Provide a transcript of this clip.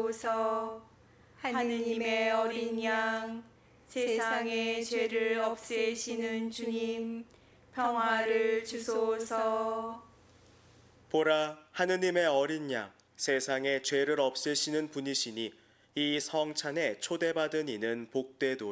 주옵소서. 하느님의 어린 양, 세상의 죄를 없애시는 주님, 평화를 주소서. 보라, 하느님의 어린 양, 세상의 죄를 없애시는 분이시니 이 성찬에 초대받은 이는 복되도다.